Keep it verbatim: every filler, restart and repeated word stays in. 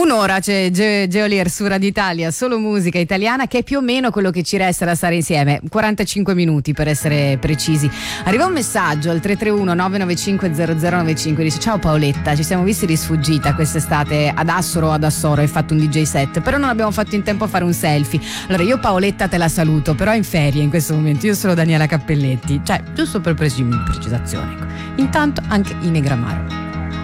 Un'ora c'è Ge- Geolier su Radio Italia, solo musica italiana, che è più o meno quello che ci resta da stare insieme, quarantacinque minuti per essere precisi. Arriva un messaggio al tre tre uno nove nove cinque zero zero nove cinque, dice: ciao Paoletta, ci siamo visti di sfuggita quest'estate ad Assoro o ad Assoro, hai fatto un D J set, però non abbiamo fatto in tempo a fare un selfie. Allora io Paoletta te la saluto, però è in ferie in questo momento, io sono Daniela Cappelletti, cioè giusto per preci- precisazione, ecco. Intanto anche Inegramaro.